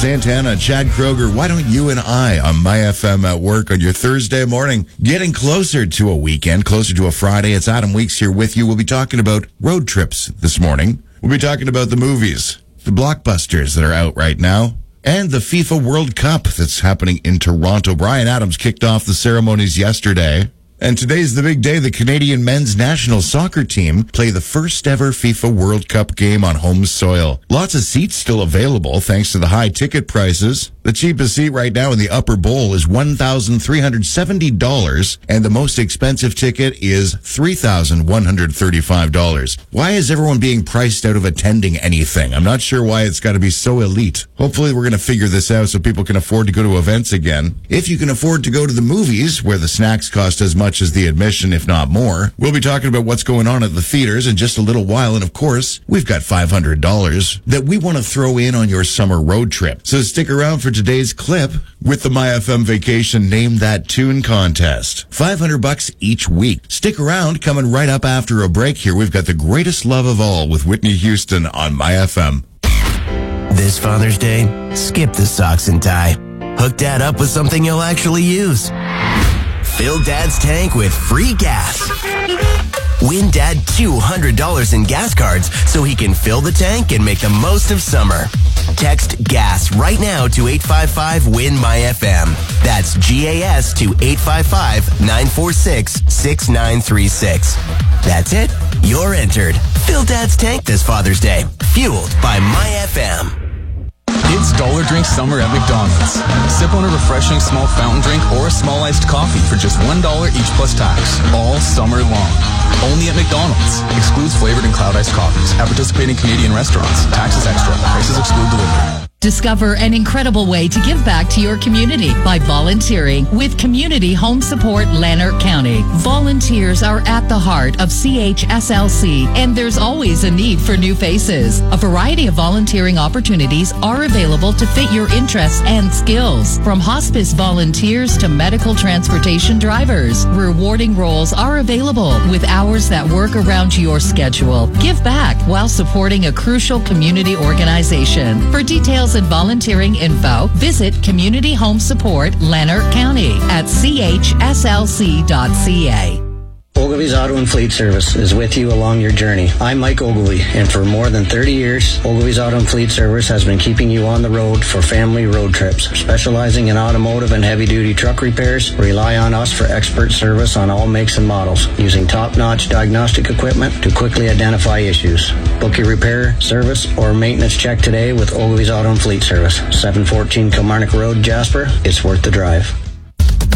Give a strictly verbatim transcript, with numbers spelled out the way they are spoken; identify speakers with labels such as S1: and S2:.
S1: Santana, Chad Kroger, why don't you and I on My F M at work on your Thursday morning? Getting closer to a weekend, closer to a Friday. It's Adam Weeks here with you. We'll be talking about road trips this morning. We'll be talking about the movies, the blockbusters that are out right now, and the FIFA World Cup that's happening in Toronto. Bryan Adams kicked off the ceremonies yesterday. And today's the big day. The Canadian men's national soccer team play the first ever FIFA World Cup game on home soil. Lots of seats still available thanks to the high ticket prices. The cheapest seat right now in the upper bowl is one thousand three hundred seventy dollars, and the most expensive ticket is three thousand one hundred thirty-five dollars. Why is everyone being priced out of attending anything? I'm not sure why it's got to be so elite. Hopefully we're going to figure this out so people can afford to go to events again. If you can afford to go to the movies, where the snacks cost as much as the admission, if not more. We'll be talking about what's going on at the theaters in just a little while. And of course, we've got five hundred dollars that we want to throw in on your summer road trip. So stick around for today's clip with the My F M Vacation Name That Tune contest. five hundred bucks each week. Stick around. Coming right up after a break here, we've got The Greatest Love of All with Whitney Houston on My F M.
S2: This Father's Day, skip the socks and tie. Hook Dad up with something you'll actually use. Fill Dad's tank with free gas. Win Dad two hundred dollars in gas cards so he can fill the tank and make the most of summer. Text GAS right now to eight five five win my F M. That's G A S to eight five five nine four six six nine three six. That's it. You're entered. Fill Dad's tank this Father's Day. Fueled by My F M.
S3: It's Dollar Drink Summer at McDonald's. Sip on a refreshing small fountain drink or a small iced coffee for just one dollar each plus tax, all summer long. Only at McDonald's. Excludes flavored and cloud iced coffees. At participating Canadian restaurants. Taxes extra. Prices exclude delivery.
S4: Discover an incredible way to give back to your community by volunteering with Community Home Support Lanark County. Volunteers are at the heart of C H S L C, and there's always a need for new faces. A variety of volunteering opportunities are available to fit your interests and skills. From hospice volunteers to medical transportation drivers, rewarding roles are available with hours that work around your schedule. Give back while supporting a crucial community organization. For details and volunteering info, visit Community Home Support Lanark County at c h s l c dot c a.
S5: Ogilvy's Auto and Fleet Service is with you along your journey. I'm Mike Ogilvy, and for more than thirty years, Ogilvy's Auto and Fleet Service has been keeping you on the road for family road trips. Specializing in automotive and heavy-duty truck repairs, rely on us for expert service on all makes and models, using top-notch diagnostic equipment to quickly identify issues. Book your repair, service, or maintenance check today with Ogilvy's Auto and Fleet Service, seven fourteen Kilmarnock Road, Jasper. It's worth the drive.